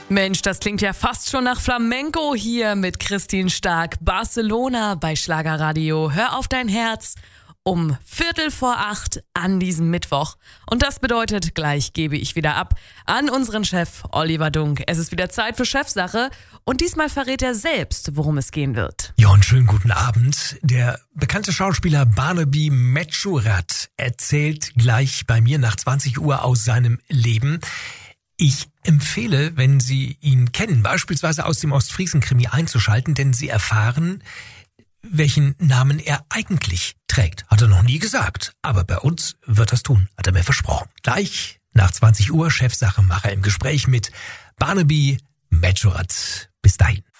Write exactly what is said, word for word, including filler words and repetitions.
Mensch, das klingt ja fast schon nach Flamenco hier mit Christine Stark. Barcelona bei Schlagerradio. Hör auf dein Herz um Viertel vor acht an diesem Mittwoch. Und das bedeutet, gleich gebe ich wieder ab an unseren Chef Oliver Dunk. Es ist wieder Zeit für Chefsache und diesmal verrät er selbst, worum es gehen wird. Ja, und schönen guten Abend. Der bekannte Schauspieler Barnaby Mechurat erzählt gleich bei mir nach zwanzig Uhr aus seinem Leben. Ich empfehle, wenn Sie ihn kennen, beispielsweise aus dem Ostfriesen-Krimi einzuschalten, denn Sie erfahren, welchen Namen er eigentlich trägt. Hat er noch nie gesagt, aber bei uns wird er es tun, hat er mir versprochen. Gleich nach zwanzig Uhr Chefsachemacher im Gespräch mit Barnaby Mechurat. Bis dahin.